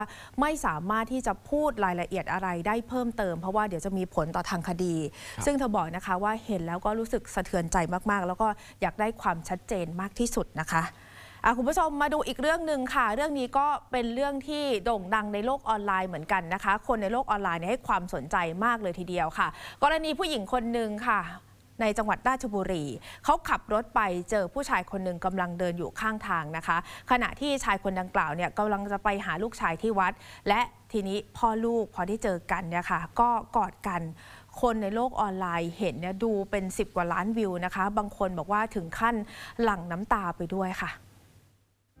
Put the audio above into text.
ไม่สามารถที่จะพูดรายละเอียดอะไรได้เพิ่มเติมเพราะว่าเดี๋ยวจะมีผลต่อทางคดีซึ่งเธอบอกนะคะว่าเห็นแล้วก็รู้สึกสะเทือนใจมากๆแล้วก็อยากได้ความชัดเจนมากที่สุดนะคะคุณผู้ชมมาดูอีกเรื่องหนึ่งค่ะเรื่องนี้ก็เป็นเรื่องที่โด่งดังในโลกออนไลน์เหมือนกันนะคะคนในโลกออนไลน์ให้ความสนใจมากเลยทีเดียวค่ะกรณีผู้หญิงคนหนึ่งค่ะในจังหวัดราชบุรีเขาขับรถไปเจอผู้ชายคนหนึ่งกำลังเดินอยู่ข้างทางนะคะขณะที่ชายคนดังกล่าวเนี่ยกำลังจะไปหาลูกชายที่วัดและทีนี้พ่อลูกพอได้เจอกันเนี่ยค่ะก็กอดกันคนในโลกออนไลน์เห็นเนี่ยดูเป็น10 กว่าล้านวิวนะคะบางคนบอกว่าถึงขั้นหลั่งน้ำตาไปด้วยค่ะ